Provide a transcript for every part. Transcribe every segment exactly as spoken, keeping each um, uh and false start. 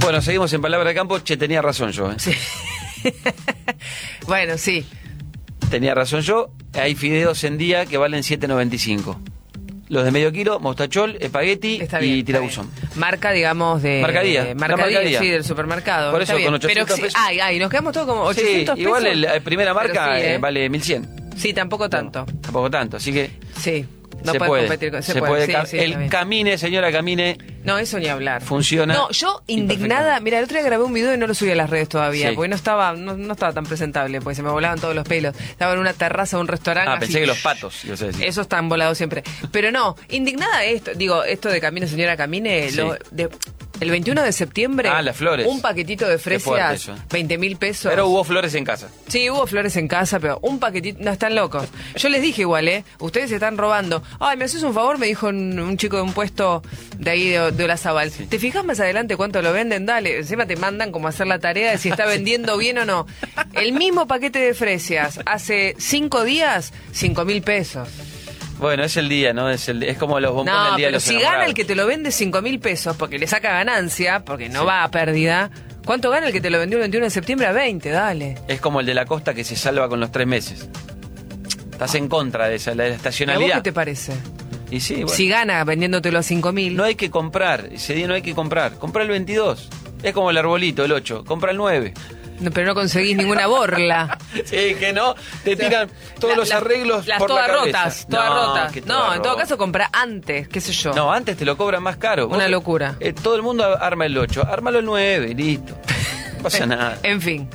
Bueno, seguimos en Palabra de Campo. Che, tenía razón yo, ¿eh? Sí. Bueno, sí. Tenía razón yo. Hay fideos en día que valen siete noventa y cinco. Los de medio kilo, mostachol, espagueti Está bien, y está tirabuzón. bien. Marca, digamos, de... Marcadía, eh, la Marcadía, marcadía. sí, del supermercado. Por Está eso, bien. con ochocientos Pero, pesos. Ay, ay, nos quedamos todos como ochocientos Sí, igual pesos. la primera marca Pero sí, ¿eh? eh, vale mil cien. Sí, tampoco tanto. No, tampoco tanto, así que Sí. No se puedes puede. competir con... Se, se puede, puede sí, ca- sí, está el bien. camine, señora, camine. No, eso ni hablar. Funciona. No, yo indignada, mira, el otro día grabé un video y no lo subí a las redes todavía, Sí. porque no estaba, no, no estaba tan presentable, porque se me volaban todos los pelos. Estaba en una terraza de un restaurante. Ah, así, pensé que los patos, ibas a decir. Esos están volados siempre. Pero no, indignada esto, digo, esto de Camine, señora, camine, Sí. lo, de, el veintiuno de septiembre, Ah, las flores. un paquetito de fuerte fresias, eso. veinte mil pesos. Pero hubo flores en casa. Sí, hubo flores en casa, pero un paquetito, no, están locos. Yo les dije igual, ¿eh? Ustedes se están robando. Ay, ¿me haces un favor? Me dijo un, un chico de un puesto de ahí de, de Olazábal. Sí. ¿Te fijas más adelante cuánto lo venden? Dale, encima te mandan como a hacer la tarea de si está vendiendo bien o no. El mismo paquete de fresias, hace cinco días, cinco mil pesos. Bueno, es el día, ¿no? Es, el, es como los bombones No, del día de pero los si gana enamorados. el que te lo vende cinco mil pesos, porque le saca ganancia, porque no Sí. va a pérdida, ¿cuánto gana el que te lo vendió el veintiuno de septiembre a veinte? Dale. Es como el de la costa que se salva con los tres meses. Estás en contra de esa, la de la ¿A vos estacionalidad. qué te parece? Y sí, bueno. Si gana vendiéndotelo a cinco mil. No hay que comprar, ese día no hay que comprar. Compra el veintidós. Es como el arbolito, el ocho. Compra el nueve. No, pero no conseguís ninguna borla. Sí, que no. Te tiran todos La- los la- arreglos Las por todas la cabeza. rotas, todas No, rotas. que No, todas en todo rotas. caso compra antes, qué sé yo. No, antes te lo cobran más caro. Una Vos- locura. eh, todo el mundo arma el ocho. Ármalo el nueve y listo. No pasa nada. En fin.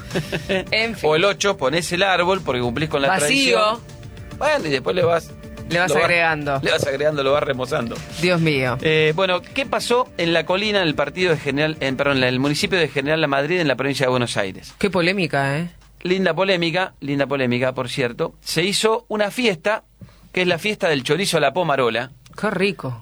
En fin. O el ocho, ponés el árbol porque cumplís con la Vacío. tradición. Bueno, y después le vas... Le vas lo agregando. Le vas agregando, lo vas remozando. Dios mío. Eh, bueno, ¿qué pasó en la colina del partido de General, en, perdón, en el municipio de General La Madrid en la provincia de Buenos Aires? Qué polémica, ¿eh? Linda polémica, linda polémica, por cierto. Se hizo una fiesta, que es la fiesta del chorizo a la pomarola. Qué rico.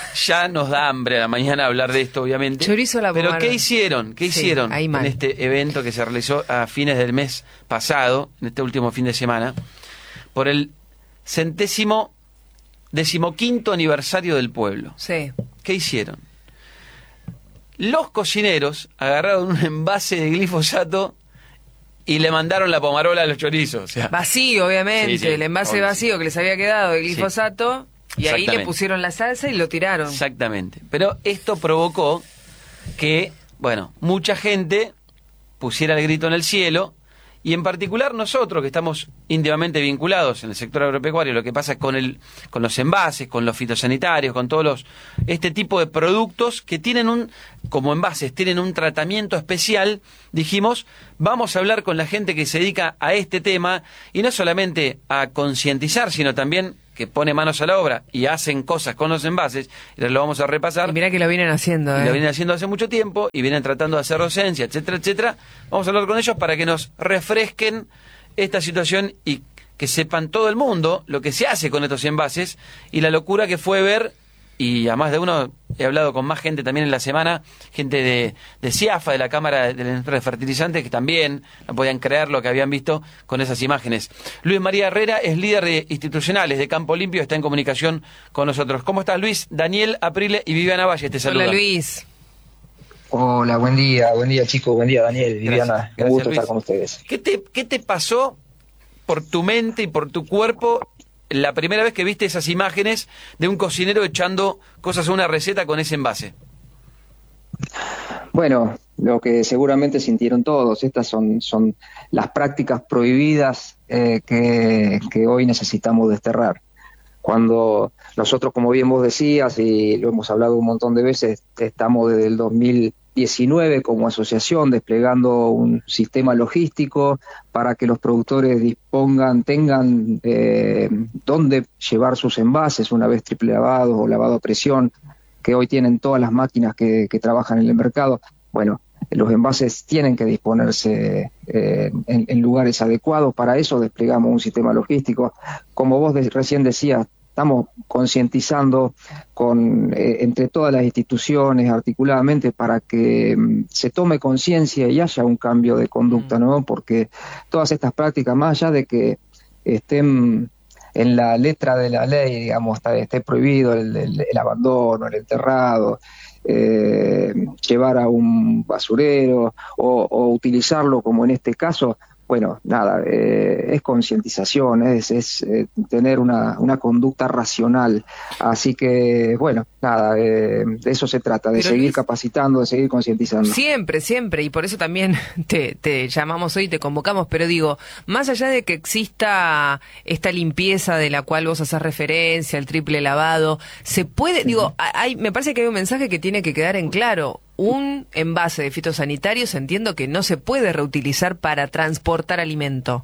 Ya nos da hambre a la mañana hablar de esto, obviamente. Chorizo a la Pero pomarola. ¿qué hicieron? ¿Qué Sí, hicieron ahí en mal. este evento que se realizó a fines del mes pasado, en este último fin de semana, por el centésimo decimoquinto aniversario del pueblo? Sí. ¿Qué hicieron? Los cocineros agarraron un envase de glifosato y le mandaron la pomarola a los chorizos. O sea, Vacío, obviamente. Sí, sí, el envase obvio. vacío que les había quedado de Sí. glifosato. Y ahí le Exactamente. pusieron la salsa y lo tiraron. exactamente. Pero esto provocó que, bueno, mucha gente pusiera el grito en el cielo, y en particular nosotros, que estamos íntimamente vinculados en el sector agropecuario, lo que pasa con el, con los envases, con los fitosanitarios, con todos los, este tipo de productos que tienen un, como envases, tienen un tratamiento especial, dijimos, vamos a hablar con la gente que se dedica a este tema, y no solamente a concientizar, sino también que pone manos a la obra y hacen cosas con los envases, y lo vamos a repasar. Y mirá que lo vienen haciendo, Y ¿eh? lo vienen haciendo hace mucho tiempo y vienen tratando de hacer docencia, etcétera, etcétera. Vamos a hablar con ellos para que nos refresquen esta situación y que sepan todo el mundo lo que se hace con estos envases y la locura que fue ver, y a más de uno he hablado con más gente también en la semana, gente de, de CIAFA, de la Cámara de la Industria de Fertilizantes, que también no podían creer lo que habían visto con esas imágenes. Luis María Herrera es líder de institucionales de Campo Limpio, está en comunicación con nosotros. ¿Cómo estás, Luis? Daniel Aprile y Viviana Valle te saludan. Hola, Luis. Hola, buen día, buen día chicos, buen día Daniel, Viviana, Gracias, un gusto Luis. estar con ustedes. ¿Qué te, ¿Qué te pasó por tu mente y por tu cuerpo la primera vez que viste esas imágenes de un cocinero echando cosas a una receta con ese envase? Bueno, lo que seguramente sintieron todos, estas son, son las prácticas prohibidas eh, que, que hoy necesitamos desterrar. Cuando nosotros, como bien vos decías, y lo hemos hablado un montón de veces, estamos desde el dos mil diecinueve como asociación desplegando un sistema logístico para que los productores dispongan, tengan eh, dónde llevar sus envases una vez triple lavados o lavado a presión, que hoy tienen todas las máquinas que, que trabajan en el mercado. Bueno, los envases tienen que disponerse eh, en, en lugares adecuados. Para eso desplegamos un sistema logístico. Como vos de, recién decías, estamos concientizando con eh, entre todas las instituciones articuladamente para que mm, se tome conciencia y haya un cambio de conducta, ¿no? Porque todas estas prácticas, más allá de que estén en la letra de la ley, digamos, está, esté prohibido el, el, el abandono, el enterrado, eh, llevar a un basurero o, o utilizarlo como en este caso. Bueno, nada, eh, es concientización, es, es eh, tener una, una conducta racional. Así que, bueno, nada, eh, de eso se trata, de Pero seguir Luis, capacitando, de seguir concientizando. Siempre, siempre, y por eso también te, te llamamos hoy, te convocamos, pero digo, más allá de que exista esta limpieza de la cual vos haces referencia, el triple lavado, se puede, digo, hay, me parece que hay un mensaje que tiene que quedar en claro. Un envase de fitosanitarios entiendo que no se puede reutilizar para transportar alimento.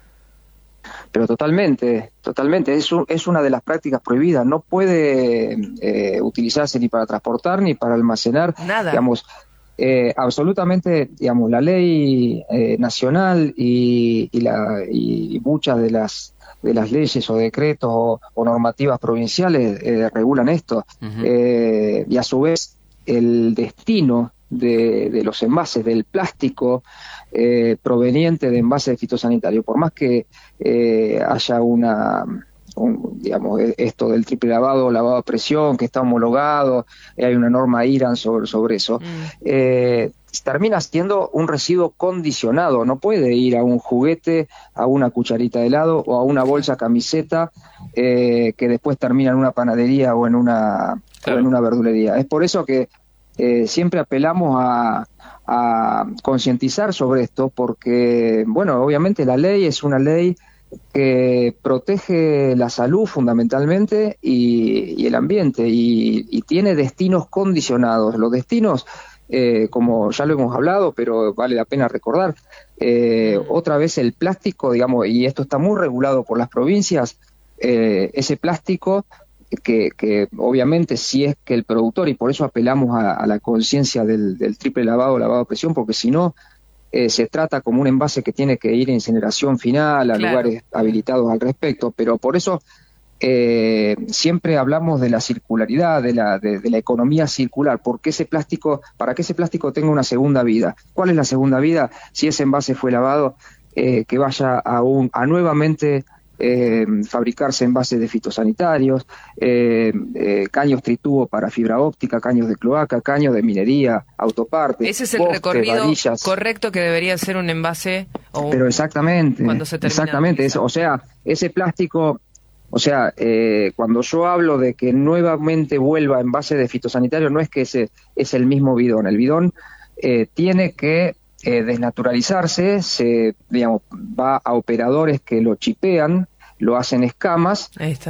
Pero totalmente, totalmente, es, un, es una de las prácticas prohibidas, no puede eh, utilizarse ni para transportar ni para almacenar, Nada. digamos, eh, absolutamente, digamos, la ley eh, nacional y, y, la, y muchas de las de las leyes o decretos o, o normativas provinciales eh, regulan esto, uh-huh. eh, y a su vez el destino de, de los envases del plástico eh, proveniente de envases fitosanitarios, por más que eh, haya una, un, digamos, esto del triple lavado, lavado a presión, que está homologado, eh, hay una norma I R A N sobre, sobre eso, mm. eh, termina siendo un residuo condicionado, no puede ir a un juguete, a una cucharita de helado o a una bolsa camiseta eh, que después termina en una panadería o en una, claro. o en una verdulería. Es por eso que eh, siempre apelamos a, a concientizar sobre esto, porque, bueno, obviamente la ley es una ley que protege la salud fundamentalmente y, y el ambiente y, y tiene destinos condicionados. Los destinos Eh, como ya lo hemos hablado, pero vale la pena recordar, eh, otra vez el plástico, digamos, y esto está muy regulado por las provincias, eh, ese plástico que, que obviamente si es que el productor, y por eso apelamos a, a la conciencia del, del triple lavado, lavado a presión, porque si no, eh, se trata como un envase que tiene que ir a incineración final, a claro. lugares habilitados al respecto, pero por eso Eh, siempre hablamos de la circularidad, de la, de, de la economía circular, porque ese plástico, para que ese plástico tenga una segunda vida. ¿Cuál es la segunda vida? Si ese envase fue lavado, eh, que vaya a, un, a nuevamente eh, fabricarse envases de fitosanitarios, eh, eh, caños tritubo para fibra óptica, caños de cloaca, caños de minería, autopartes. Ese es el postes, recorrido varillas. Correcto que debería ser un envase. O Pero exactamente, cuando se termina exactamente, eso, o sea, ese plástico. O sea, eh, cuando yo hablo de que nuevamente vuelva en base de fitosanitario, no es que ese es el mismo bidón. El bidón eh, tiene que eh, desnaturalizarse, se, digamos, va a operadores que lo chipean, lo hacen escamas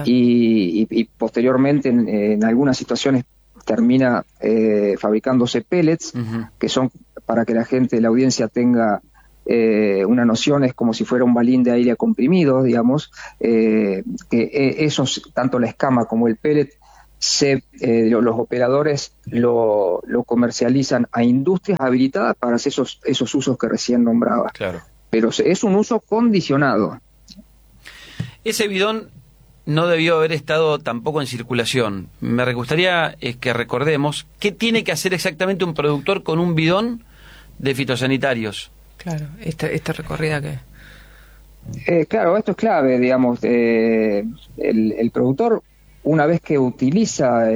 y, y, y posteriormente en, en algunas situaciones termina eh, fabricándose pellets, uh-huh. que son para que la gente, la audiencia tenga Eh, una noción, es como si fuera un balín de aire comprimido, digamos, eh, que eh, esos, tanto la escama como el pellet, se, eh, los operadores lo, lo comercializan a industrias habilitadas para hacer esos, esos usos que recién nombraba. Claro. Pero es un uso condicionado. Ese bidón no debió haber estado tampoco en circulación. Me gustaría eh, que recordemos qué tiene que hacer exactamente un productor con un bidón de fitosanitarios. Claro, esta, esta recorrida que... Eh, claro, esto es clave, digamos, eh, el, el productor, una vez que utiliza el